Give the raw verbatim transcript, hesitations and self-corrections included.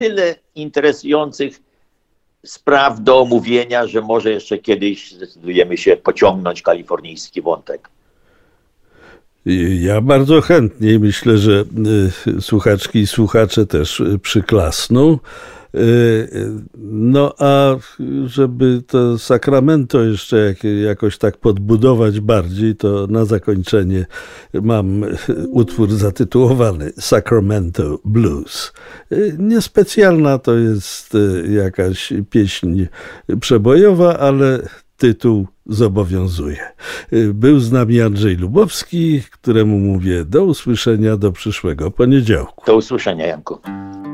tyle interesujących spraw do omówienia, że może jeszcze kiedyś zdecydujemy się pociągnąć kalifornijski wątek. Ja bardzo chętnie, myślę, że słuchaczki i słuchacze też przyklasną. No a żeby to Sacramento jeszcze jakoś tak podbudować bardziej, to na zakończenie mam utwór zatytułowany Sacramento Blues. Niespecjalna to jest jakaś pieśń przebojowa, ale tytuł zobowiązuje. Był z nami Andrzej Lubowski, któremu mówię do usłyszenia do przyszłego poniedziałku. Do usłyszenia, Janku.